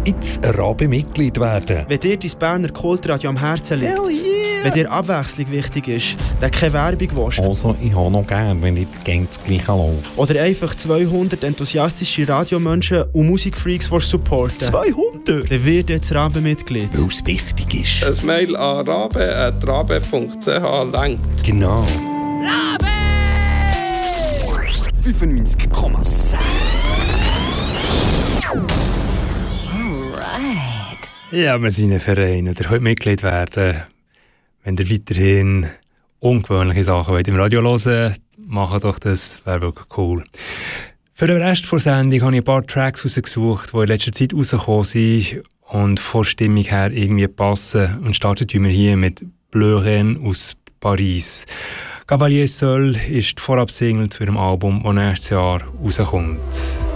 jetzt Rabe-Mitglied werden. Wenn dir dein Berner Kultradio am Herzen liegt, wenn dir Abwechslung wichtig ist, dann keine Werbung willst. Also, ich habe noch gern, wenn nicht das Gleiche läuft. Oder einfach 200 enthusiastische Radiomenschen und Musikfreaks supporten. 200? Dann wird jetzt Rabe-Mitglied. Weil es wichtig ist. Ein Mail an rabe@rabe.ch langt. Genau. Rabe! 95,6. Ja, wir sind ein Verein oder heute Mitglied werden. Wenn ihr weiterhin ungewöhnliche Sachen im Radio hören, macht doch das, wäre wirklich cool. Für den Rest der Sendung habe ich ein paar Tracks rausgesucht, die in letzter Zeit rausgekommen sind und von Stimmung her irgendwie passen. Und starten wir hier mit Bleu Reine aus Paris. Cavalier Seul ist die Vorabsingle zu ihrem Album, das nächstes Jahr rauskommt.